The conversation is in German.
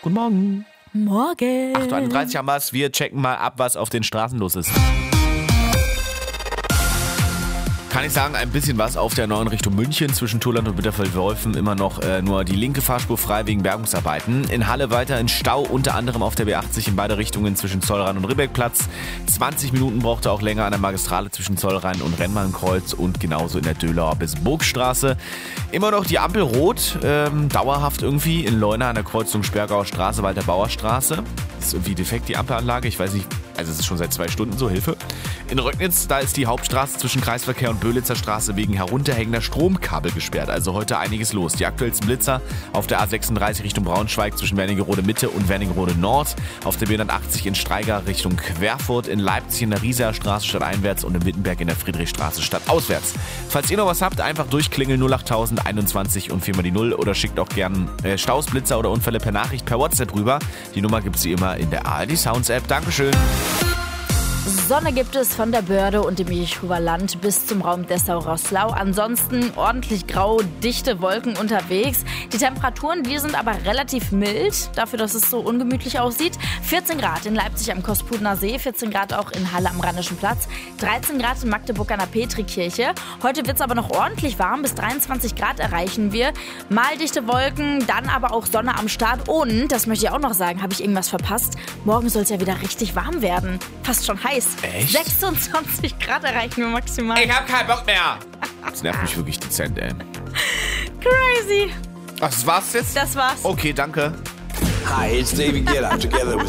Guten Morgen. Morgen. 8.31 Uhr haben wir's. Wir checken mal ab, was auf den Straßen los ist. Kann ich sagen, ein bisschen was auf der neuen Richtung München zwischen Turland und Bitterfeld-Wolfen. Immer noch nur die linke Fahrspur frei wegen Bergungsarbeiten. In Halle weiter in Stau, unter anderem auf der B80 in beide Richtungen zwischen Zollrhein und Ribbeckplatz. 20 Minuten brauchte auch länger an der Magistrale zwischen Zollrhein und Rennbahnkreuz und genauso in der Dölauer bis Burgstraße. Immer noch die Ampel rot, dauerhaft irgendwie in Leuna an der Kreuzung Sperrgauer Straße, Walter-Bauer Straße. Ist irgendwie defekt, die Ampelanlage, ich weiß nicht, also es ist schon seit 2 Stunden so, Hilfe. In Röcknitz, da ist die Hauptstraße zwischen Kreisverkehr und Böhlitzer Straße wegen herunterhängender Stromkabel gesperrt. Also heute einiges los. Die aktuellsten Blitzer auf der A36 Richtung Braunschweig zwischen Wernigerode Mitte und Wernigerode Nord. Auf der B180 in Streiger Richtung Querfurt. In Leipzig in der Rieser Straße stadteinwärts und in Wittenberg in der Friedrichstraße stadtauswärts. Falls ihr noch was habt, einfach durchklingeln 08000 21 und 4 mal die 0 oder schickt auch gern Staus, Blitzer oder Unfälle per Nachricht per WhatsApp rüber. Die Nummer gibt es wie immer in der ARD Sounds App. Dankeschön. Sonne gibt es von der Börde und dem Jerichower Land bis zum Raum Dessau-Roßlau. Ansonsten ordentlich grau, dichte Wolken unterwegs. Die Temperaturen, die sind aber relativ mild, dafür, dass es so ungemütlich aussieht. 14 Grad in Leipzig am Kospudener See, 14 Grad auch in Halle am Rheinischen Platz, 13 Grad in Magdeburg an der Petrikirche. Heute wird es aber noch ordentlich warm, bis 23 Grad erreichen wir. Mal dichte Wolken, dann aber auch Sonne am Start. Und, das möchte ich auch noch sagen, habe ich irgendwas verpasst? Morgen soll es ja wieder richtig warm werden. Fast schon heiß. Echt? 26 Grad erreichen wir maximal. Ich hab keinen Bock mehr. Das nervt mich wirklich dezent, ey. Crazy. Ach, das war's jetzt? Das war's. Okay, danke. Hi, it's David Guetta together with